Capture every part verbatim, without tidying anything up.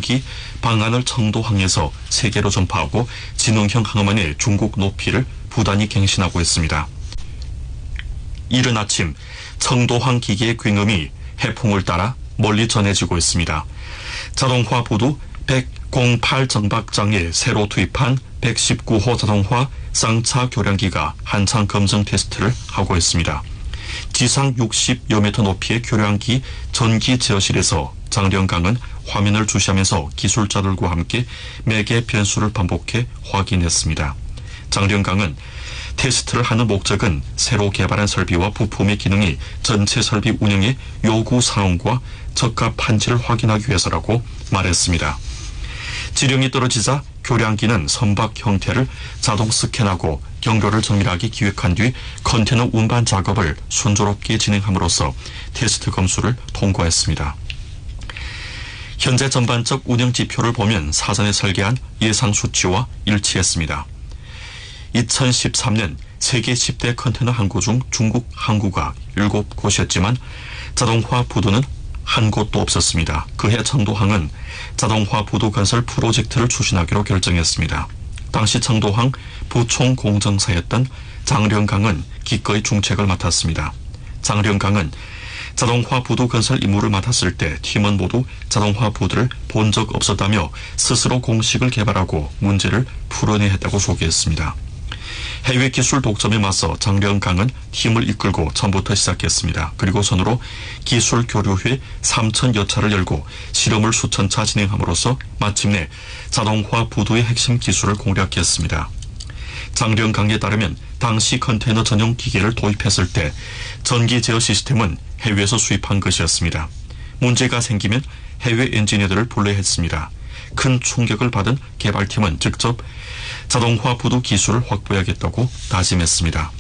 중국이 방안을 청도항에서 세계로 전파하고 진흥형 항만의 중국 높이를 부단히 갱신하고 있습니다. 이른 아침 청도항 기계의 굉음이 해풍을 따라 멀리 전해지고 있습니다. 자동화 부두 백팔 정박장에 새로 투입한 백십구 호 자동화 쌍차 교량기가 한창 검증 테스트를 하고 있습니다. 지상 육십여 미터 높이의 교량기 전기 제어실에서 장령강은 화면을 주시하면서 기술자들과 함께 매개 변수를 반복해 확인했습니다. 장령강은 테스트를 하는 목적은 새로 개발한 설비와 부품의 기능이 전체 설비 운영의 요구 사항과 적합한지를 확인하기 위해서라고 말했습니다. 지령이 떨어지자 교량기는 선박 형태를 자동 스캔하고 경로를 정밀하게 기획한 뒤 컨테이너 운반 작업을 순조롭게 진행함으로써 테스트 검수를 통과했습니다. 현재 전반적 운영 지표를 보면 사전에 설계한 예상 수치와 일치했습니다. 이천십삼 년 세계 십 대 컨테이너 항구 중 중국 항구가 일곱 곳이었지만 자동화 부두는 한 곳도 없었습니다. 그해 청도항은 자동화 부두 건설 프로젝트를 추진하기로 결정했습니다. 당시 청도항 부총 공정사였던 장령강은 기꺼이 중책을 맡았습니다. 장령강은 자동화 부두 건설 임무를 맡았을 때 팀원 모두 자동화 부두를 본 적 없었다며 스스로 공식을 개발하고 문제를 풀어내야 했다고 소개했습니다. 해외 기술 독점에 맞서 장령강은 팀을 이끌고 처음부터 시작했습니다. 그리고 손으로 기술 교류회 삼천여 차를 열고 실험을 수천 차 진행함으로써 마침내 자동화 부두의 핵심 기술을 공략했습니다. 장령강에 따르면 당시 컨테이너 전용 기계를 도입했을 때 전기 제어 시스템은 해외에서 수입한 것이었습니다. 문제가 생기면 해외 엔지니어들을 불러야 했습니다. 큰 충격을 받은 개발팀은 직접 자동화 부두 기술을 확보해야겠다고 다짐했습니다.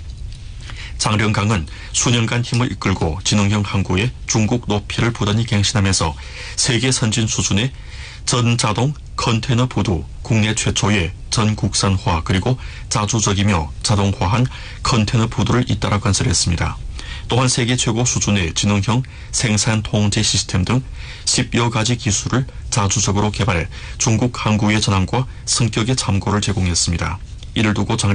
장령강은 수년간 힘을 이끌고 진흥형 항구의 중국 높이를 부단히 갱신하면서 세계 선진 수준의 전자동 컨테이너 부두 국내 최초의 전국산화 그리고 자주적이며 자동화한 컨테이너 부두를 잇따라 건설했습니다. 또한 세계 최고 수준의 진흥형 생산 통제 시스템 등 십여 가지 기술을 자주적으로 개발해 중국 항구의 전환과 성격의 참고를 제공했습니다. 이를 두고 장